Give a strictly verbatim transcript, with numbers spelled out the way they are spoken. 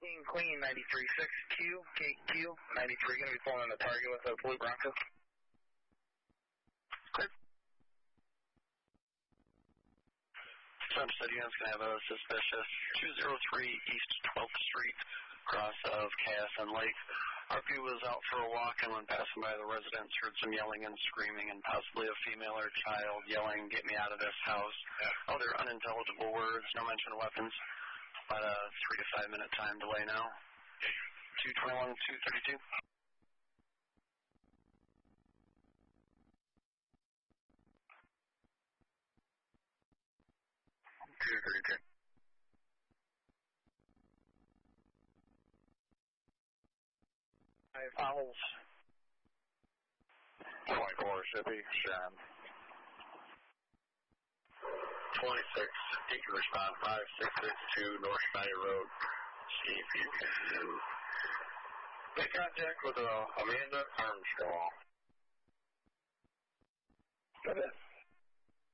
King Queen, ninety-three six Q, Kate Q, ninety-three, going to be pulling on the target with a blue Bronco. Clear. Some city unit's going to have a suspicious two oh three East twelfth Street, cross of Cass and Lake. R P was out for a walk, and when passing by the residence, heard some yelling and screaming, and possibly a female or child yelling, "Get me out of this house." Other unintelligible words, no mention of weapons. About a three to five minute time delay now. two twenty-one, two thirty-two. two thirty-two. Five Owls. twenty-four Mississippi, Sharon. twenty-six, you can respond five six six two North Schneider Road. See if you can make contact with uh, Amanda Armstrong. Got it.